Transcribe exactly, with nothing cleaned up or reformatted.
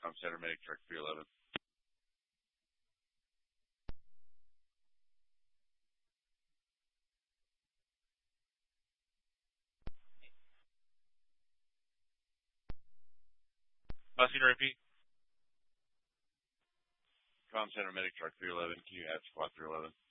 Com Center Medic Truck three eleven. Busing to repeat. Com Center Medic Truck three eleven. Can you add squad three eleven?